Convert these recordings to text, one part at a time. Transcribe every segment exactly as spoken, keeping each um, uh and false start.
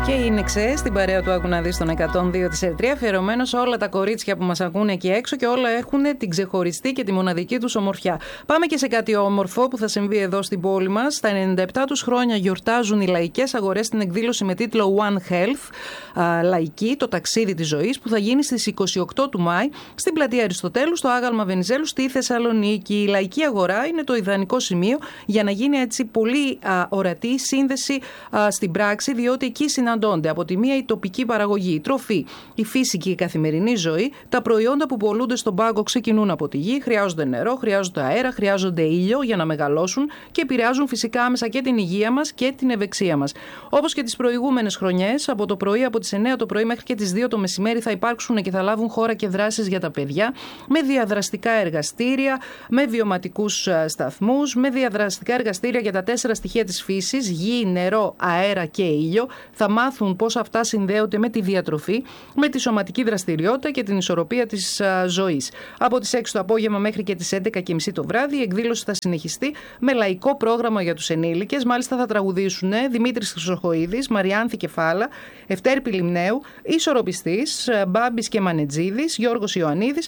Και είναι ξέ στην παρέα του Άκου να δεις τον εκατόν δύο της Ερτρία, αφιερωμένο σε όλα τα κορίτσια που μας ακούνε εκεί έξω και όλα έχουν την ξεχωριστή και τη μοναδική τους ομορφιά. Πάμε και σε κάτι όμορφο που θα συμβεί εδώ στην πόλη μας. Στα ενενήντα επτά τους χρόνια γιορτάζουν οι λαϊκές αγορές στην εκδήλωση με τίτλο One Health, α, λαϊκή, το ταξίδι της ζωής, που θα γίνει στις είκοσι οκτώ του Μάη στην πλατεία Αριστοτέλου, στο Άγαλμα Βενιζέλου στη Θεσσαλονίκη. Η λαϊκή αγορά είναι το ιδανικό σημείο για να γίνει έτσι πολύ α, ορατή η σύνδεση α, στην πράξη, διότι εκεί συναντώνται από τη μία η τοπική παραγωγή, η τροφή, η φύση και η καθημερινή ζωή. Τα προϊόντα που πολλούνται στον πάγκο ξεκινούν από τη γη, χρειάζονται νερό, χρειάζονται αέρα, χρειάζονται ήλιο για να μεγαλώσουν και επηρεάζουν φυσικά άμεσα και την υγεία μας και την ευεξία μας. Όπως και τις προηγούμενες χρονιές, από το πρωί, από τις εννιά το πρωί μέχρι και τις δύο το μεσημέρι θα υπάρξουν και θα λάβουν χώρα και δράσεις για τα παιδιά, με διαδραστικά εργαστήρια, με βιωματικούς σταθμούς, με διαδραστικά εργαστήρια για τα τέσσερα στοιχεία της φύσης, γη, νερό, αέρα και ήλιο. Θα μάθουν πώς αυτά συνδέονται με τη διατροφή, με τη σωματική δραστηριότητα και την ισορροπία της α, ζωής. Από τις έξι το απόγευμα μέχρι και τις έντεκα και μισή το βράδυ η εκδήλωση θα συνεχιστεί με λαϊκό πρόγραμμα για τους ενήλικες. Μάλιστα θα τραγουδήσουν Δημήτρης Χρυσοχοΐδης, Μαριάνθη Κεφάλα, Ευτέρη Πηλιμνέου, Ισορροπιστής, Μπάμπης και Μανετζίδης, Γιώργος Ιωαννίδης,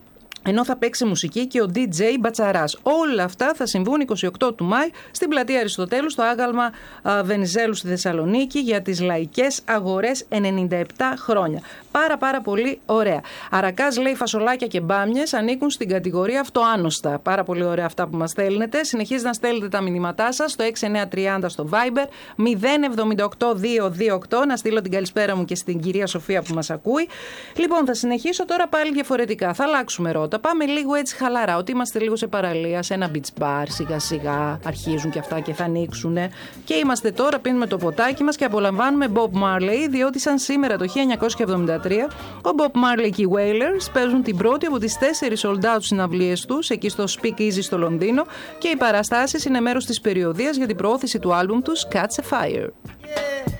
ενώ θα παίξει μουσική και ο ντι τζέι Μπατσαράς. Όλα αυτά θα συμβούν είκοσι οκτώ του Μάη στην πλατεία Αριστοτέλου, στο Άγαλμα α, Βενιζέλου στη Θεσσαλονίκη, για τις λαϊκές αγορές ενενήντα επτά χρόνια. Πάρα πάρα πολύ ωραία. Αρακάς, λέει, φασολάκια και μπάμιες ανήκουν στην κατηγορία αυτοάνωστα. Πάρα πολύ ωραία αυτά που μας στέλνετε. Συνεχίζετε να στέλνετε τα μηνύματά σας στο έξι εννιά τριάντα στο Viber μηδέν εβδομήντα οκτώ διακόσια είκοσι οκτώ. Να στείλω την καλησπέρα μου και στην κυρία Σοφία που μας ακούει. Λοιπόν, θα συνεχίσω τώρα πάλι διαφορετικά. Θα αλλάξουμε ρότα. Πάμε λίγο έτσι χαλαρά, ότι είμαστε λίγο σε παραλία, σε ένα beach bar, σιγά σιγά αρχίζουν και αυτά και θα ανοίξουν. Και είμαστε τώρα, πίνουμε το ποτάκι μας και απολαμβάνουμε Bob Marley, διότι σαν σήμερα το χίλια εννιακόσια εβδομήντα τρία ο Bob Marley και οι Wailers παίζουν την πρώτη από τις τέσσερις sold out συναυλίες τους εκεί στο Speak Easy στο Λονδίνο και οι παραστάσεις είναι μέρος της περιοδίας για την προώθηση του άλμπουμ τους Catch a Fire. Yeah.